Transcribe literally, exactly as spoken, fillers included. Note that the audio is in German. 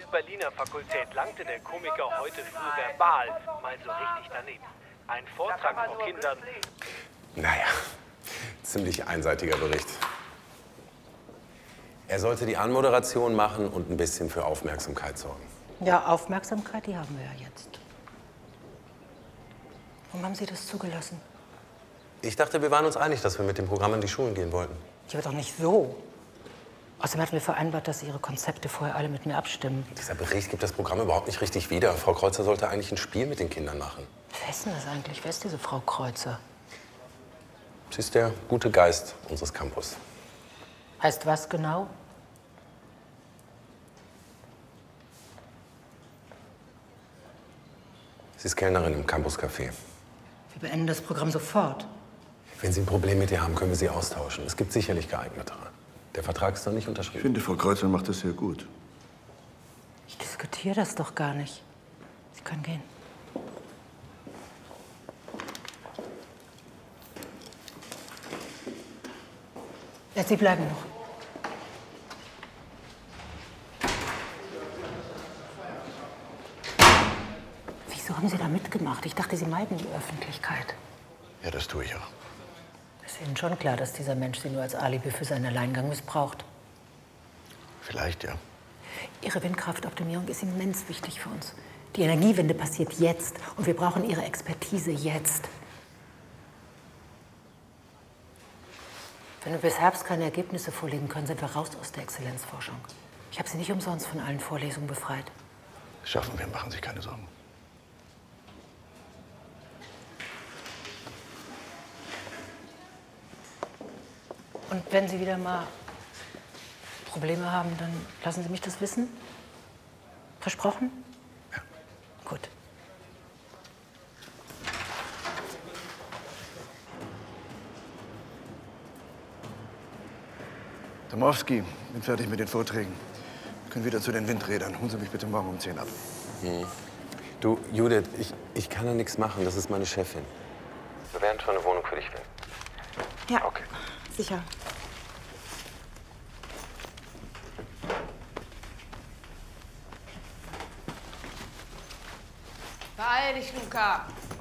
Berliner Fakultät langte der Komiker heute früh verbal mal so richtig daneben. Ein Vortrag vor Kindern. Naja, ziemlich einseitiger Bericht. Er sollte die Anmoderation machen und ein bisschen für Aufmerksamkeit sorgen. Ja, Aufmerksamkeit, die haben wir ja jetzt. Warum haben Sie das zugelassen? Ich dachte, wir waren uns einig, dass wir mit dem Programm in die Schulen gehen wollten. Ich aber doch nicht so. Außerdem hatten wir vereinbart, dass Sie Ihre Konzepte vorher alle mit mir abstimmen. Dieser Bericht gibt das Programm überhaupt nicht richtig wieder. Frau Kreuzer sollte eigentlich ein Spiel mit den Kindern machen. Wer ist denn das eigentlich? Wer ist diese Frau Kreuzer? Sie ist der gute Geist unseres Campus. Heißt was genau? Sie ist Kellnerin im Campus-Café. Wir beenden das Programm sofort. Wenn Sie ein Problem mit ihr haben, können wir Sie austauschen. Es gibt sicherlich geeignetere. Der Vertrag ist noch nicht unterschrieben. Ich finde, Frau Kreuzer macht das sehr gut. Ich diskutiere das doch gar nicht. Sie können gehen. Ja, Sie bleiben noch. Wieso haben Sie da mitgemacht? Ich dachte, Sie meiden die Öffentlichkeit. Ja, das tue ich auch. Ist Ihnen schon klar, dass dieser Mensch Sie nur als Alibi für seinen Alleingang missbraucht? Vielleicht, ja. Ihre Windkraftoptimierung ist immens wichtig für uns. Die Energiewende passiert jetzt und wir brauchen Ihre Expertise jetzt. Wenn wir bis Herbst keine Ergebnisse vorlegen können, sind wir raus aus der Exzellenzforschung. Ich habe Sie nicht umsonst von allen Vorlesungen befreit. Schaffen wir, machen Sie keine Sorgen. Und wenn Sie wieder mal Probleme haben, dann lassen Sie mich das wissen. Versprochen? Ja. Gut. Domowski, bin fertig mit den Vorträgen. Wir können wieder zu den Windrädern. Holen Sie mich bitte morgen um zehn ab. Hm. Du, Judith, ich, ich kann da nichts machen. Das ist meine Chefin. Wir werden schon eine Wohnung für dich finden. Ja, Okay. sicher. Beeil dich, Luca.